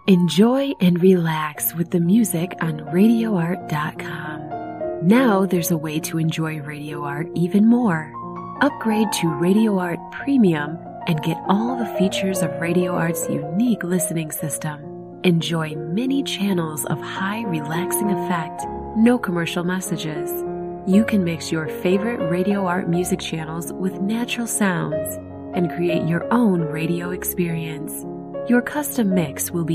Enjoy and relax with the music on RadioArt.com. Now there's a way to enjoy Radio Art even more. Upgrade to Radio Art Premium and get all the features of Radio Art's unique listening system. Enjoy many channels of high relaxing effect, no commercial messages. You can mix your favorite Radio Art music channels with natural sounds and create your own radio experience. Your custom mix will be